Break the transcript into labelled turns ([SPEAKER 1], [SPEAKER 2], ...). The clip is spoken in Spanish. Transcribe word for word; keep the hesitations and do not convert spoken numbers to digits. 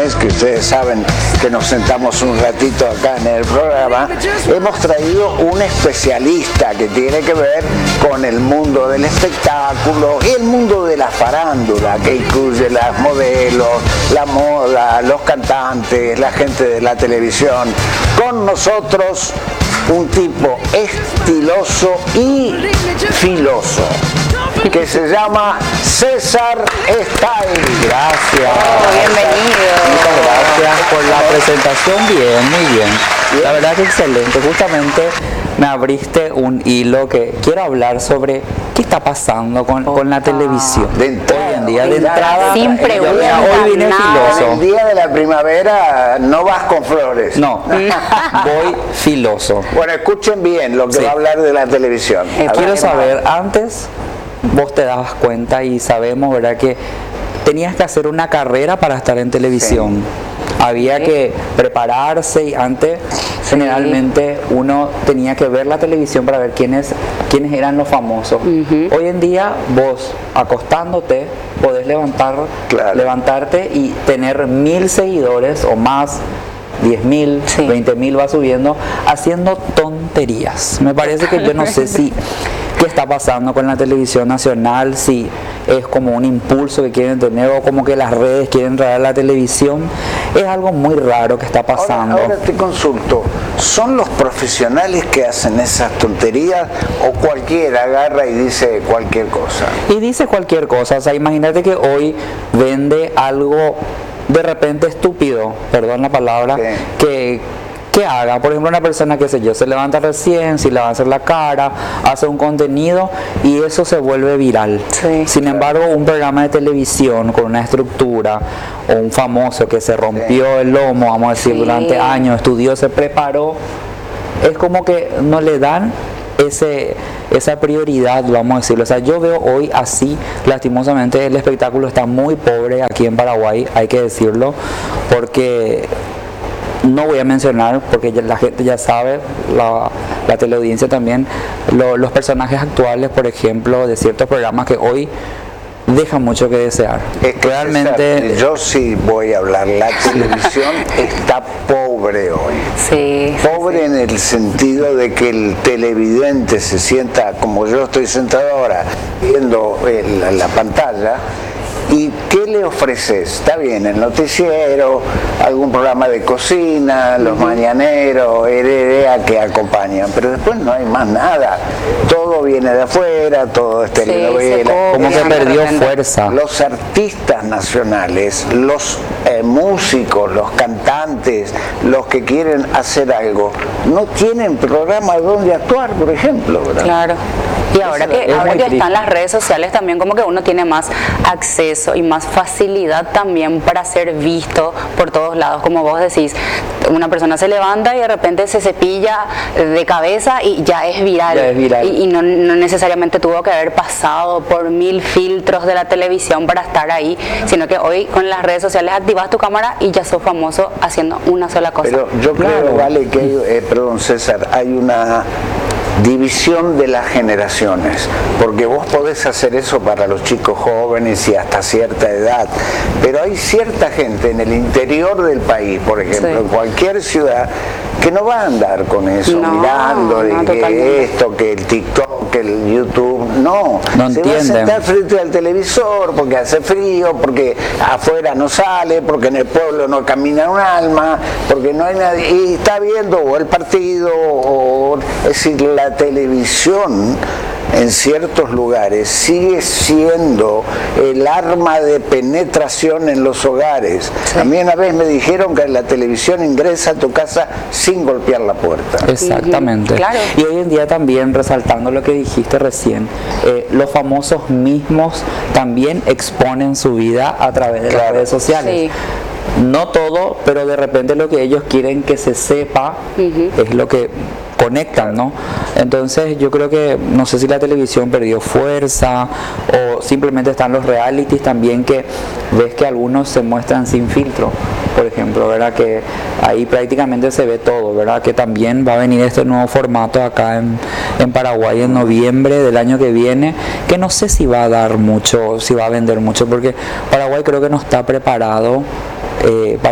[SPEAKER 1] mes, que ustedes saben que nos sentamos un ratito acá en el programa, hemos traído un especialista que tiene que ver con el mundo del espectáculo y el mundo de la farándula, que incluye las modelos, la moda, los cantantes, la gente de la televisión. Con nosotros un tipo estiloso y filoso, que se llama César Style.
[SPEAKER 2] Gracias.
[SPEAKER 3] Oh, bienvenido.
[SPEAKER 2] Muchas gracias por la presentación. Bien, muy bien. La verdad que excelente. Justamente me abriste un hilo que quiero hablar sobre qué está pasando con, con la televisión.
[SPEAKER 1] De entrada,
[SPEAKER 2] hoy en día, de entrada,
[SPEAKER 3] sin
[SPEAKER 2] yo, mira,
[SPEAKER 3] preguntas,
[SPEAKER 2] hoy vine
[SPEAKER 3] nada.
[SPEAKER 1] En
[SPEAKER 2] filoso.
[SPEAKER 1] el día de la primavera no vas con flores.
[SPEAKER 2] No, voy filoso.
[SPEAKER 1] Bueno, escuchen bien lo que
[SPEAKER 2] Sí.
[SPEAKER 1] va a hablar de la televisión. A ver,
[SPEAKER 2] Quiero
[SPEAKER 1] ¿qué
[SPEAKER 2] saber, antes vos te dabas cuenta y sabemos, ¿verdad?, que tenías que hacer una carrera para estar en televisión. Había
[SPEAKER 3] Sí.
[SPEAKER 2] que prepararse y antes generalmente uno tenía que ver la televisión para ver quiénes, quiénes eran los famosos. Hoy en día vos acostándote podés levantar,
[SPEAKER 1] Claro.
[SPEAKER 2] levantarte y tener mil seguidores o más, diez mil,
[SPEAKER 3] Sí.
[SPEAKER 2] veinte mil va subiendo, haciendo tonterías. Me parece que yo no sé si qué está pasando con la televisión nacional, si es como un impulso que quieren tener o como que las redes quieren traer a la televisión. Es algo muy raro que está
[SPEAKER 1] Ahora,
[SPEAKER 2] pasando.
[SPEAKER 1] ahora te consulto, ¿son los profesionales que hacen esas tonterías o cualquiera agarra y dice cualquier cosa?
[SPEAKER 2] Y dice cualquier cosa, o sea, imagínate que hoy vende algo de repente estúpido, perdón la palabra,
[SPEAKER 1] Sí.
[SPEAKER 2] que, que haga, por ejemplo, una persona, qué sé yo, se levanta recién, si le va a hacer la cara, hace un contenido y eso se vuelve viral.
[SPEAKER 3] Sí.
[SPEAKER 2] Sin embargo, un programa de televisión con una estructura o un famoso que se rompió el lomo, vamos a decir,
[SPEAKER 3] Sí.
[SPEAKER 2] durante años, estudió, se preparó, es como que no le dan ese, esa prioridad, vamos a decirlo. O sea, yo veo hoy así, lastimosamente, el espectáculo está muy pobre aquí en Paraguay, hay que decirlo, porque no voy a mencionar, porque ya la gente ya sabe, la, la teleaudiencia también, lo- los personajes actuales, por ejemplo, de ciertos programas que hoy dejan mucho que desear.
[SPEAKER 1] Es que,
[SPEAKER 2] Realmente...
[SPEAKER 1] César, yo sí voy a hablar, la televisión está pobre hoy.
[SPEAKER 3] Sí.
[SPEAKER 1] Pobre en el sentido de que el televidente se sienta como yo estoy sentado ahora, viendo el- la, la pantalla. ¿Y qué le ofreces? Está bien, el noticiero, algún programa de cocina, los mañaneros, heredea que acompañan, pero después no hay más nada. Todo viene de afuera, todo es
[SPEAKER 3] Sí,
[SPEAKER 1] telenovela.
[SPEAKER 3] se
[SPEAKER 2] como que
[SPEAKER 3] copian de
[SPEAKER 2] perdió
[SPEAKER 3] repente.
[SPEAKER 2] fuerza.
[SPEAKER 1] Los artistas nacionales, los eh, músicos, los cantantes, los que quieren hacer algo, no tienen programa donde actuar, por ejemplo, ¿verdad?
[SPEAKER 3] Claro. Y ahora
[SPEAKER 2] es
[SPEAKER 3] que,
[SPEAKER 2] muy
[SPEAKER 3] ahora que
[SPEAKER 2] triste.
[SPEAKER 3] están las redes sociales también como que uno tiene más acceso y más facilidad también para ser visto por todos lados. Como vos decís, una persona se levanta y de repente se cepilla de cabeza y ya es viral.
[SPEAKER 2] Ya es viral.
[SPEAKER 3] Y, y no, no necesariamente tuvo que haber pasado por mil filtros de la televisión para estar ahí, sino que hoy con las redes sociales activas tu cámara y ya sos famoso haciendo una sola cosa.
[SPEAKER 1] Pero yo creo,
[SPEAKER 2] Claro.
[SPEAKER 1] vale, que hay, eh, perdón César, hay una división de las generaciones, porque vos podés hacer eso para los chicos jóvenes y hasta cierta edad, pero hay cierta gente en el interior del país, por ejemplo,
[SPEAKER 3] Sí.
[SPEAKER 1] en cualquier ciudad, que no va a andar con eso,
[SPEAKER 3] No,
[SPEAKER 1] mirando de
[SPEAKER 3] no,
[SPEAKER 1] que
[SPEAKER 3] totalmente.
[SPEAKER 1] esto, que el TikTok, que el YouTube, no,
[SPEAKER 2] No
[SPEAKER 1] se va a
[SPEAKER 2] entienden.
[SPEAKER 1] sentar frente al televisor porque hace frío, porque afuera no sale, porque en el pueblo no camina un alma, porque no hay nadie, y está viendo o el partido, o, es decir, la televisión en ciertos lugares sigue siendo el arma de penetración en los hogares. A mí una vez me dijeron que la televisión ingresa a tu casa sin golpear la puerta.
[SPEAKER 2] Exactamente.
[SPEAKER 3] Ujú, claro.
[SPEAKER 2] Y hoy en día también, resaltando lo que dijiste recién, eh, los famosos mismos también exponen su vida a través de las
[SPEAKER 1] Claro.
[SPEAKER 2] redes sociales.
[SPEAKER 3] Sí.
[SPEAKER 2] No todo, pero de repente lo que ellos quieren que se sepa es lo que conectan, ¿no? Entonces yo creo que, no sé si la televisión perdió fuerza o simplemente están los realities también, que ves que algunos se muestran sin filtro, por ejemplo, ¿verdad? Que ahí prácticamente se ve todo, ¿verdad? Que también va a venir este nuevo formato acá en, en Paraguay en noviembre del año que viene, que no sé si va a dar mucho, si va a vender mucho, porque Paraguay creo que no está preparado eh, para